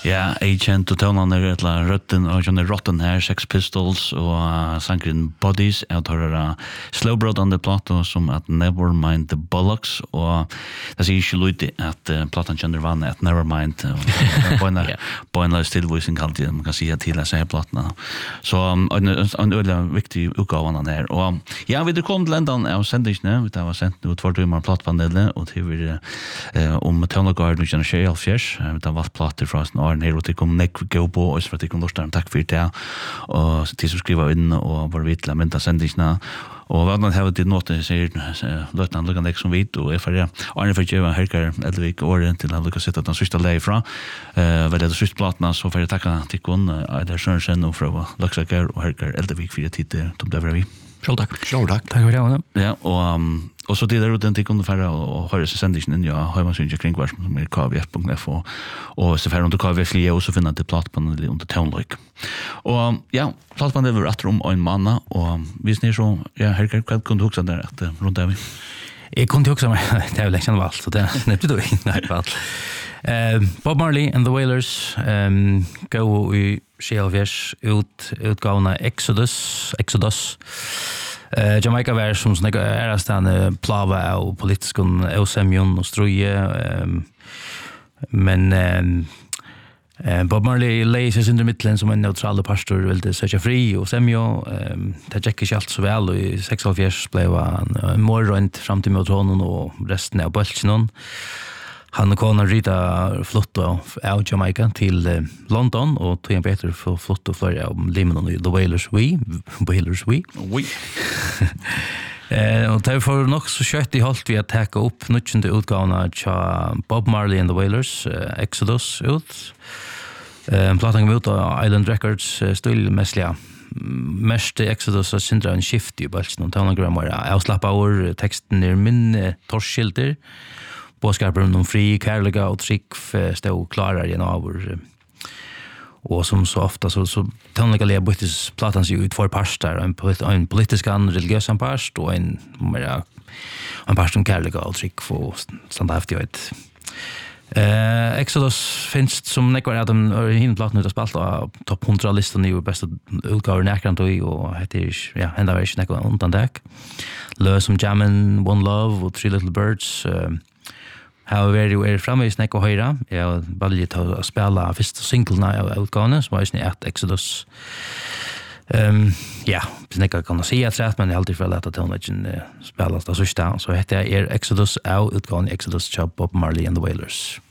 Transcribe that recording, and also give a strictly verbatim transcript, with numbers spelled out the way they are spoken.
Ja, Agent och tonen är ett la Rotten och Johnny Rotten här, Sex Pistols och uh, Sankrin Bodies. Jag tar uh, Slow Broad on the plato som att Never Mind the Bollocks och det säger ju lite att uh, platan känner vann att Never Mind på en på en stillvoicing alltid man kan säga till att säga plattorna. Så um, en en öde viktig utgåva där och um, ja, vi det kom till ändan av sändningen, det var sent nu två timmar plattpanelen och det var uh, om Tunnel Garden och General Fjärs, det var plattor från Arne här och det kom neck go på oss för att det kom lust tack för det och till som skriva in och var vitt la menta sändningarna och vad man har det något säger lötnan lukar neck som vit och för det Arne för Jeva Helgar Elvik och till att lucka sätta den sista läge från eh vad det sista plattorna så för att tacka till kon där Sönsen och fråga Luxaker och Helgar Elvik för det titel de där vi Själv tack. Själv tack. Tack för det. Ja, och um, och så det där utan till kunde fara och höra sig sändningen ja, har man synja kring vad som är K V F punkt F och och så för under K V F och så finna det platt på den under Townlake. Och ja, platt på det var att rum en manna och visst ni så ja, Helgar kan kunde huxa där att runt där vi. Jag kunde också med det är väl liksom valt så det snäppte då in i fall. Eh Bob Marley and the Wailers um go i Shelvish ut utgåna Exodus Exodus eh Jamaica var som snägga är stan plava och politisk osemion och struje men eh Bob Marley lays in the Midlands som en neutral pastor vill det söka fri och semio det gick inte allt så väl och i sextioåtta blev han morrant fram till mot honom och resten av bulten. Han och konan Rita flott av Jamaica till London och tog en bättre för flott och flera av limmen i The Wailers We Wailers We We Eh och därför nog så kött i halt vi att täcka upp nutjande utgåvorna av Bob Marley and the Wailers uh, Exodus ut. Eh plattan ut av Island Records uh, still mestliga mest Exodus och syndra en shift i bulten och tonogram var avslappa ur texten är min torskilder. Båskapen om fri kärleka och trick stod klarare än av vår och som så ofta så så tonliga le byttes plattan sig ut för pastor en en politisk and religiös past och en mer en past om kärleka och trick för standardhaftighet. Eh Exodus finns som nekvar att de hin plattan ut att spalta topp hundra listan i bästa utgåvor näkrant och heter ja ända var inte nekvar undan däck. Lö som Jammin One Love och Three Little Birds uh, How very er framme i snäck och höra. Jag valde att spela första singlarna av utgåvan som var i ett Exodus. Ehm ja, snäcka kan jag säga rätt men det är alltid för lätt att hon inte spelas det så stan så heter är Exodus av utgåvan Exodus Bob Marley and the Wailers.